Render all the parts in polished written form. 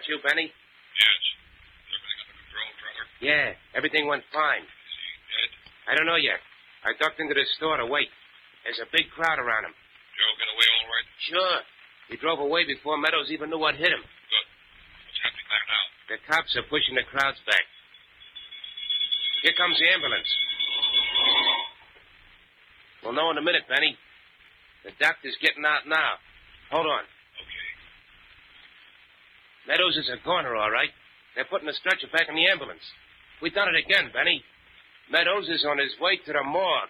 that you, Benny? Yes. Is everything under control, Trotter? Yeah, everything went fine. Is he dead? I don't know yet. I ducked into the store to wait. There's a big crowd around him. Joe get away all right? Sure. He drove away before Meadows even knew what hit him. Good. What's happening there now? The cops are pushing the crowds back. Here comes the ambulance. We'll know in a minute, Benny. The doctor's getting out now. Hold on. Okay. Meadows is a goner, all right. They're putting the stretcher back in the ambulance. We done it again, Benny. Meadows is on his way to the morgue.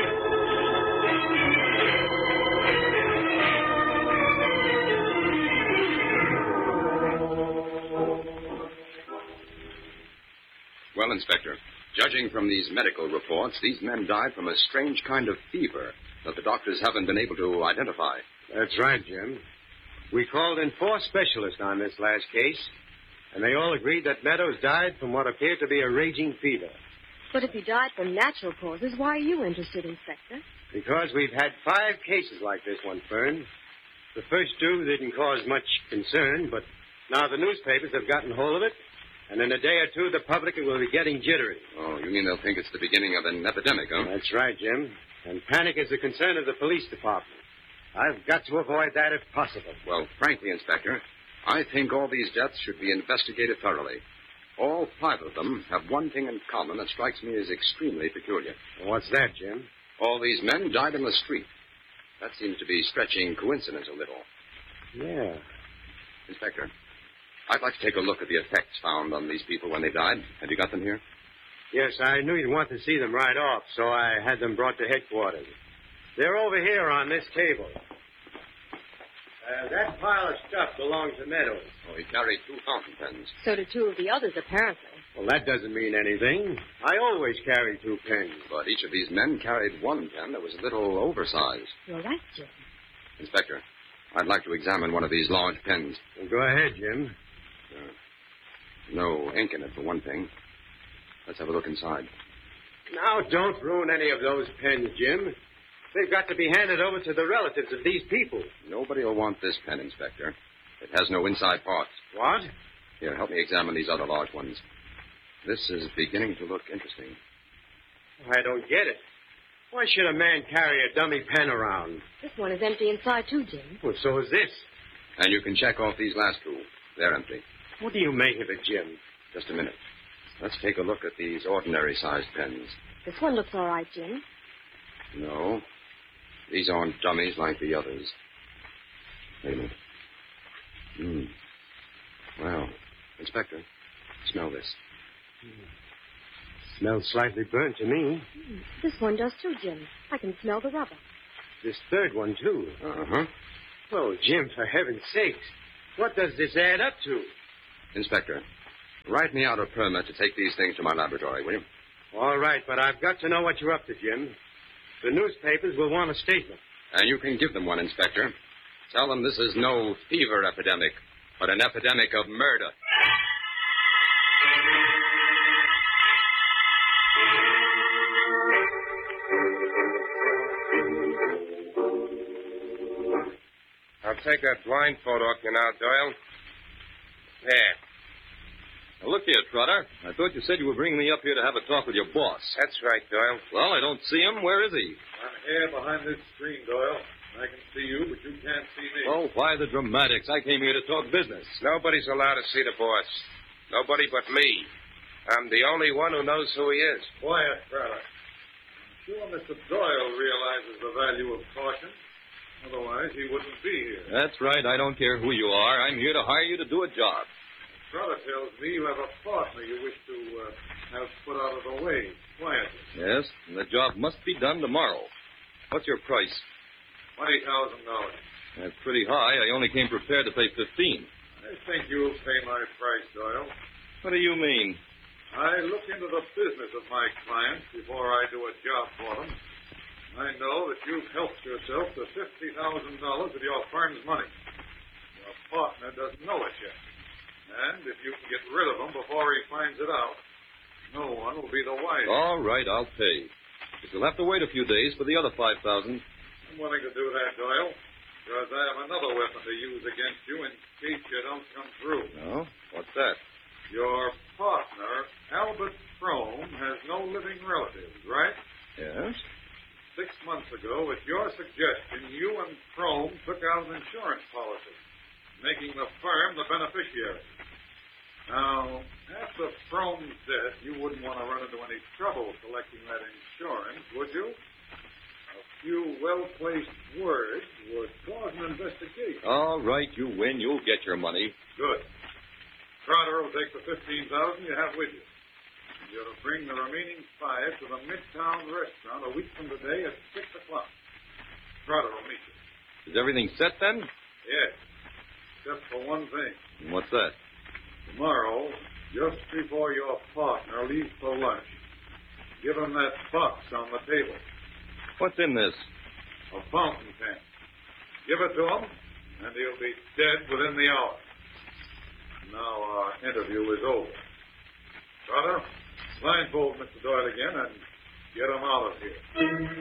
Well, Inspector, judging from these medical reports, these men died from a strange kind of fever that the doctors haven't been able to identify. That's right, Jim. We called in 4 specialists on this last case, and they all agreed that Meadows died from what appeared to be a raging fever. But if he died from natural causes, why are you interested, Inspector? Because we've had 5 cases like this one, Fern. The first 2 didn't cause much concern, but now the newspapers have gotten hold of it, and in a day or 2, the public will be getting jittery. Oh, you mean they'll think it's the beginning of an epidemic, huh? That's right, Jim. And panic is a concern of the police department. I've got to avoid that if possible. Well, frankly, Inspector, I think all these deaths should be investigated thoroughly. All 5 of them have one thing in common that strikes me as extremely peculiar. What's that, Jim? All these men died in the street. That seems to be stretching coincidence a little. Yeah. Inspector, I'd like to take a look at the effects found on these people when they died. Have you got them here? Yes, I knew you'd want to see them right off, so I had them brought to headquarters. They're over here on this table. That pile of stuff belongs to Meadows. Oh, he carried 2 fountain pens. So did 2 of the others, apparently. Well, that doesn't mean anything. I always carry 2 pens. But each of these men carried one pen that was a little oversized. You're right, Jim. Inspector, I'd like to examine one of these large pens. Well, go ahead, Jim. No ink in it, for one thing. Let's have a look inside. Now, don't ruin any of those pens, Jim. They've got to be handed over to the relatives of these people. Nobody will want this pen, Inspector. It has no inside parts. What? Here, help me examine these other large ones. This is beginning to look interesting. I don't get it. Why should a man carry a dummy pen around? This one is empty inside, too, Jim. Well, so is this. And you can check off these last 2. They're empty. What do you make of it, Jim? Just a minute. Let's take a look at these ordinary-sized pens. This one looks all right, Jim. No. These aren't dummies like the others. Wait a minute. Well, Inspector, smell this. Smells slightly burnt to me. This one does, too, Jim. I can smell the rubber. This third one, too. Uh-huh. Oh, Jim, for heaven's sakes. What does this add up to? Inspector, write me out a permit to take these things to my laboratory, will you? All right, but I've got to know what you're up to, Jim. The newspapers will want a statement. And you can give them one, Inspector. Tell them this is no fever epidemic, but an epidemic of murder. I'll take that blindfold off you now, Doyle. There. Now, look here, Trotter. I thought you said you were bringing me up here to have a talk with your boss. That's right, Doyle. Well, I don't see him. Where is he? I'm here behind this screen, Doyle. I can see you, but you can't see me. Oh, why the dramatics? I came here to talk business. Nobody's allowed to see the boss. Nobody but me. I'm the only one who knows who he is. Quiet, Trotter. I'm sure Mr. Doyle realizes the value of caution. Otherwise, he wouldn't be here. That's right. I don't care who you are. I'm here to hire you to do a job. Trotter tells me you have a partner you wish to have put out of the way quietly. Yes, and the job must be done tomorrow. What's your price? $20,000. That's pretty high. I only came prepared to pay $15,000. I think you'll pay my price, Doyle. What do you mean? I look into the business of my clients before I do a job for them. I know that you've helped yourself to $50,000 of your firm's money. Your partner doesn't know it yet. And if you can get rid of him before he finds it out, no one will be the wiser. All right, I'll pay. But you'll have to wait a few days for the other $5,000. I'm willing to do that, Doyle, because I have another weapon to use against you in case you don't come through. No? that? Your partner, Albert Frome, has no living relatives, right? Yes. 6 months ago, at your suggestion, you and Frome took out an insurance policy, making the firm the beneficiary. Now, after Frome's death, you wouldn't want to run into any trouble collecting that insurance, would you? A few well-placed words would cause an investigation. All right, you win. You'll get your money. Good. Trotter will take the $15,000 you have with you. You're to bring the remaining 5 to the Midtown restaurant a week from today at 6 o'clock. Trotter will meet you. Is everything set then? Yes, except for one thing. And what's that? Tomorrow, just before your partner leaves for lunch, give him that box on the table, What's in this? a fountain pen. Give it to him, and he'll be dead within the hour. Now our interview is over. Trotter, blindfold Mr. Doyle again and get him out of here.